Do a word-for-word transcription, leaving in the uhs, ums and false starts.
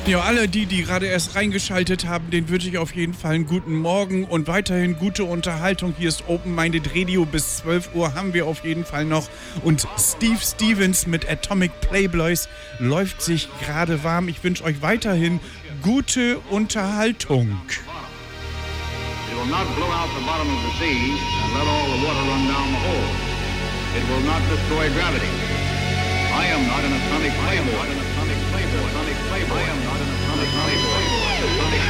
Ja, alle die, die gerade erst reingeschaltet haben, denen wünsche ich auf jeden Fall einen guten Morgen und weiterhin gute Unterhaltung. Hier ist Open Minded Radio. Bis zwölf Uhr haben wir auf jeden Fall noch. Und Steve Stevens mit Atomic Playboys läuft sich gerade warm. Ich wünsche euch weiterhin gute Unterhaltung. It will not blow out the bottom of the sea and let all the water run down the hole. It will not destroy gravity. I am not an atomic playboy. I am not an atomic playboy. Atomic playboy. I am not an atomic playboy.